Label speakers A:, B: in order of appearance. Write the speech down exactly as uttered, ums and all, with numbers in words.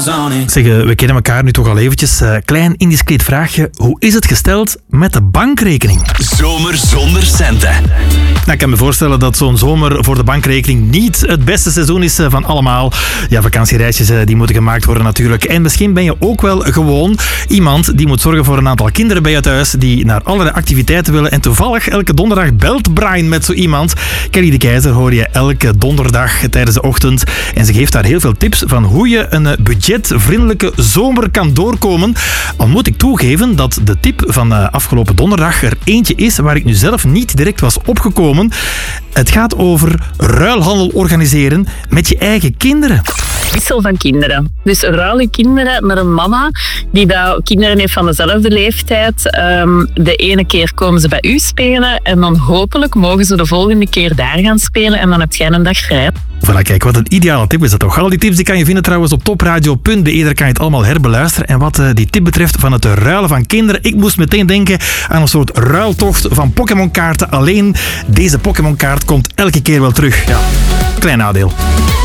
A: Zeg, we kennen elkaar nu toch al eventjes. Uh, klein indiscreet vraagje. Hoe is het gesteld met de bankrekening?
B: Zomer zonder centen.
A: Nou, ik kan me voorstellen dat zo'n zomer voor de bankrekening niet het beste seizoen is van allemaal. Ja, vakantiereisjes die moeten gemaakt worden natuurlijk. En misschien ben je ook wel gewoon iemand die moet zorgen voor een aantal kinderen bij je thuis die naar allerlei activiteiten willen. En toevallig elke donderdag belt Brian met zo iemand. Kelly de Keizer hoor je elke donderdag tijdens de ochtend. En ze geeft daar heel veel tips van hoe je een budgetvriendelijke zomer kan doorkomen. Al moet ik toegeven dat de tip van afgelopen donderdag er eentje is waar ik nu zelf niet direct was opgekomen. Het gaat over ruilhandel organiseren met je eigen kinderen.
C: Wissel van kinderen. Dus ruil je kinderen met een mama die dat kinderen heeft van dezelfde leeftijd. Um, de ene keer komen ze bij u spelen en dan hopelijk mogen ze de volgende keer daar gaan spelen en dan heb jij een dag vrij.
A: Voilà, kijk, wat een ideale tip is dat toch. Al die tips die kan je vinden trouwens op topradio punt be. Daar kan je het allemaal herbeluisteren. En wat uh, die tip betreft van het ruilen van kinderen, ik moest meteen denken aan een soort ruiltocht van Pokémon-kaarten. Alleen deze Pokémon-kaart komt elke keer wel terug. Ja, klein nadeel.